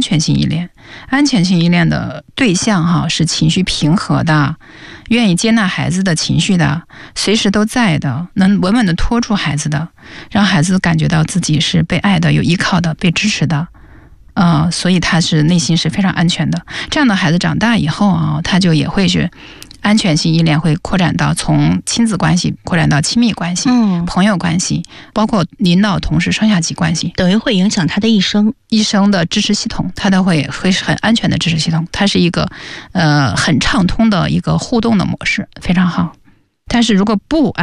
全性依恋。安全性依恋的对象是情绪平和的，愿意接纳孩子的情绪的，随时都在的，能稳稳地拖住孩子的，让孩子感觉到自己是被爱的、有依靠的、被支持的。所以他是内心是非常安全的。这样的孩子长大以后他就也会是安全性依恋，会扩展到从亲子关系扩展到亲密关系、朋友关系，包括领导、同事、上下级关系， 等于会影响他的一生的支持系统，他的会是很安全的支持系统，它是一个很畅通的一个互动的模式，非常好。但是如果不